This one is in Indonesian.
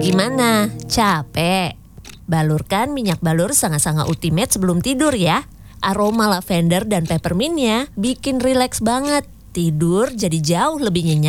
Gimana? Capek? Balurkan minyak balur Sanga-Sanga Ultimate sebelum tidur ya. Aroma lavender dan peppermintnya bikin rileks banget. Tidur jadi jauh lebih nyenyak.